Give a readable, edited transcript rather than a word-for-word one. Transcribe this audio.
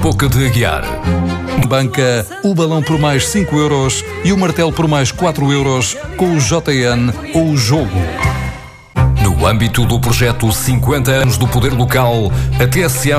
Boca de Aguiar. Banca, o balão por mais 5 euros e o martelo por mais 4 euros com o JN ou o jogo. No âmbito do projeto 50 anos do Poder Local, a TSF